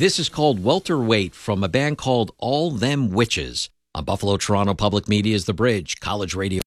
This is called Welterweight from a band called All Them Witches. On Buffalo Toronto Public Media's The Bridge, College Radio.